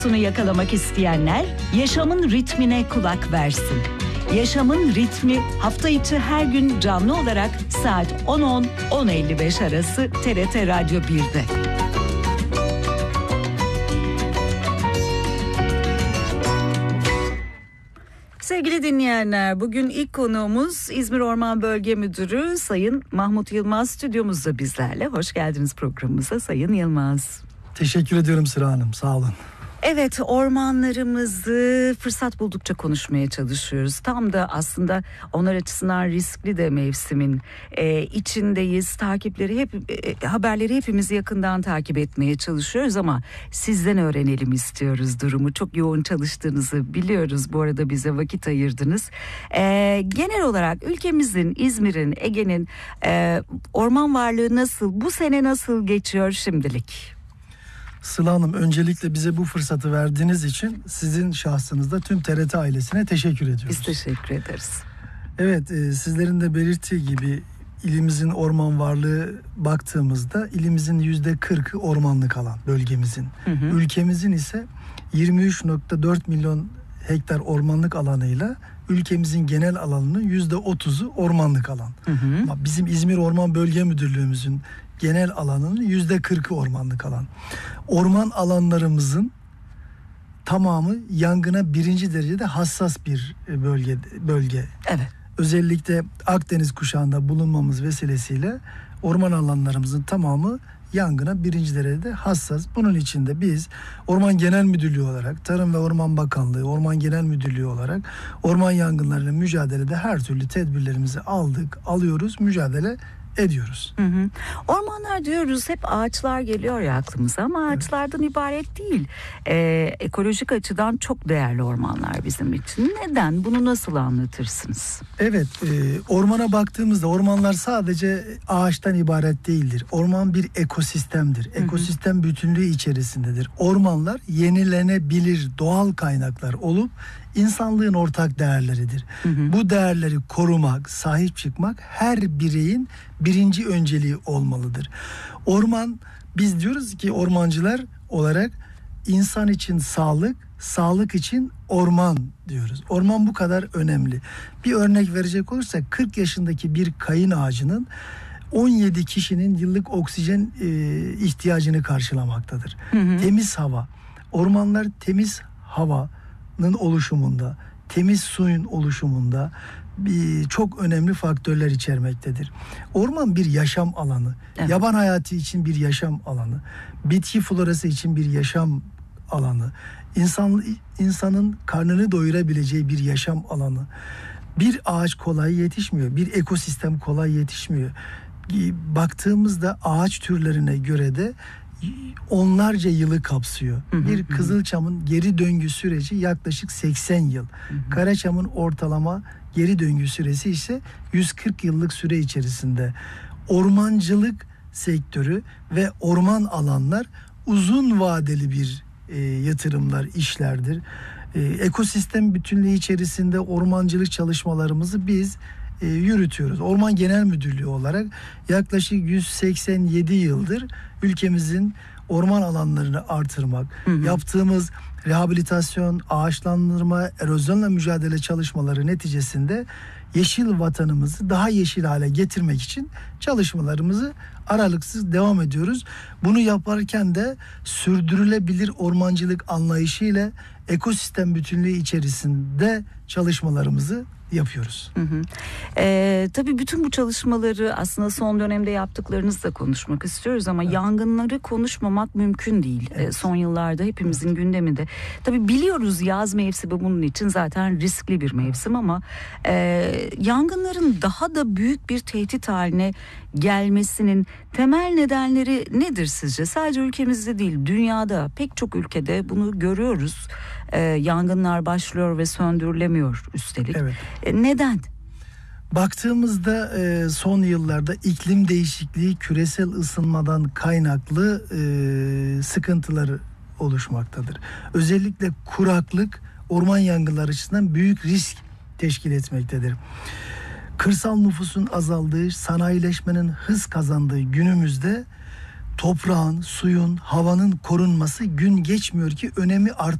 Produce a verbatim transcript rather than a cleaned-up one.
yakalamak isteyenler yaşamın ritmine kulak versin. Yaşamın ritmi hafta içi her gün canlı olarak saat on on on elli beş arası T R T Radyo bir'de. Sevgili dinleyenler, bugün ilk konuğumuz İzmir Orman Bölge Müdürü Sayın Mahmut Yılmaz stüdyomuzda bizlerle. Hoş geldiniz programımıza Sayın Yılmaz. Teşekkür ediyorum Sıra Hanım, sağ olun. Evet, ormanlarımızı fırsat buldukça konuşmaya çalışıyoruz. Tam da aslında onlar açısından riskli de mevsimin e, içindeyiz. Takipleri hep e, haberleri hepimiz yakından takip etmeye çalışıyoruz ama sizden öğrenelim istiyoruz durumu. Çok yoğun çalıştığınızı biliyoruz. Bu arada bize vakit ayırdınız. E, genel olarak ülkemizin, İzmir'in, Ege'nin e, orman varlığı nasıl? Bu sene nasıl geçiyor şimdilik? Sıla Hanım, öncelikle bize bu fırsatı verdiğiniz için sizin şahsınızda tüm T R T ailesine teşekkür ediyoruz. Biz teşekkür ederiz. Evet, e, sizlerin de belirttiği gibi ilimizin orman varlığı baktığımızda ilimizin yüzde kırkı ormanlık alan bölgemizin. Hı hı. Ülkemizin ise yirmi üç nokta dört milyon hektar ormanlık alanıyla ülkemizin genel alanının yüzde otuzu ormanlık alan. Hı hı. Ama bizim İzmir Orman Bölge Müdürlüğümüzün genel alanının yüzde kırkı ormanlık alan. Orman alanlarımızın tamamı yangına birinci derecede hassas bir bölge. bölge. Evet. Özellikle Akdeniz kuşağında bulunmamız vesilesiyle orman alanlarımızın tamamı yangına birinci derecede hassas. Bunun için de biz Orman Genel Müdürlüğü olarak, Tarım ve Orman Bakanlığı, Orman Genel Müdürlüğü olarak orman yangınlarıyla mücadelede her türlü tedbirlerimizi aldık, alıyoruz, mücadele ediyoruz. Hı hı. Ormanlar diyoruz, hep ağaçlar geliyor ya aklımıza ama ağaçlardan evet. ibaret değil. Ee, ekolojik açıdan çok değerli ormanlar bizim için. Neden? Bunu nasıl anlatırsınız? Evet, e, ormana baktığımızda ormanlar sadece ağaçtan ibaret değildir. Orman bir ekosistemdir. Ekosistem hı hı. bütünlüğü içerisindedir. Ormanlar yenilenebilir doğal kaynaklar olup insanlığın ortak değerleridir. Hı hı. Bu değerleri korumak, sahip çıkmak her bireyin birinci önceliği olmalıdır. Orman, biz diyoruz ki ormancılar olarak insan için sağlık, sağlık için orman diyoruz. Orman bu kadar önemli. Bir örnek verecek olursak kırk yaşındaki bir kayın ağacının on yedi kişinin yıllık oksijen e, ihtiyacını karşılamaktadır. Hı hı. Temiz hava. Ormanlar temiz havanın oluşumunda, temiz suyun oluşumunda bir, çok önemli faktörler içermektedir. Orman bir yaşam alanı. Evet. Yaban hayatı için bir yaşam alanı. Bitki florası için bir yaşam alanı. İnsan, insanın karnını doyurabileceği bir yaşam alanı. Bir ağaç kolay yetişmiyor. Bir ekosistem kolay yetişmiyor. Baktığımızda ağaç türlerine göre de onlarca yılı kapsıyor. Hı hı, bir Kızılçam'ın geri döngü süreci yaklaşık seksen yıl. Hı hı. Karaçam'ın ortalama geri döngü süresi ise yüz kırk yıllık süre içerisinde. Ormancılık sektörü ve orman alanlar uzun vadeli bir e, yatırımlar, işlerdir. E, ekosistem bütünlüğü içerisinde ormancılık çalışmalarımızı biz e, yürütüyoruz. Orman Genel Müdürlüğü olarak yaklaşık yüz seksen yedi yıldır ülkemizin orman alanlarını artırmak, hı hı. yaptığımız rehabilitasyon, ağaçlandırma, erozyonla mücadele çalışmaları neticesinde yeşil vatanımızı daha yeşil hale getirmek için çalışmalarımızı aralıksız devam ediyoruz. Bunu yaparken de sürdürülebilir ormancılık anlayışıyla ekosistem bütünlüğü içerisinde çalışmalarımızı yapıyoruz. Hı hı. Ee, tabii bütün bu çalışmaları aslında son dönemde yaptıklarınızla konuşmak istiyoruz ama evet. yangınları konuşmamak mümkün değil. Evet. Ee, son yıllarda hepimizin evet. gündeminde. Tabii biliyoruz yaz mevsimi bunun için zaten riskli bir mevsim ama e, yangınların daha da büyük bir tehdit haline gelmesinin temel nedenleri nedir sizce? Sadece ülkemizde değil, dünyada pek çok ülkede bunu görüyoruz. Ee, yangınlar başlıyor ve söndürülemiyor üstelik. Evet. Ee, neden? Baktığımızda e, son yıllarda iklim değişikliği, küresel ısınmadan kaynaklı e, sıkıntıları oluşmaktadır. Özellikle kuraklık orman yangınları açısından büyük risk teşkil etmektedir. Kırsal nüfusun azaldığı, sanayileşmenin hız kazandığı günümüzde toprağın, suyun, havanın korunması gün geçmiyor ki önemi art